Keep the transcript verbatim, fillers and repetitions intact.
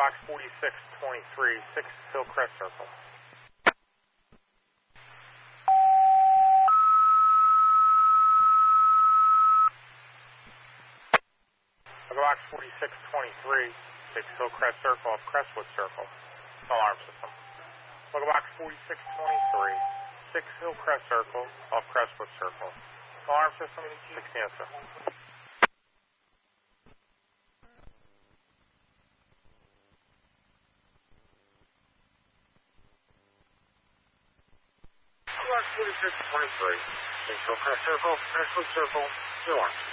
box forty-six twenty-three, six Hillcrest Circle. Box forty-six twenty-three, six Hillcrest Circle off Crestwood Circle. Alarm system. Local box forty-six twenty-three, six Hillcrest Circle off Crestwood Circle. Alarm system, six answer. Box forty-six twenty-three, six Hillcrest Circle, Crestwood Circle, alarm.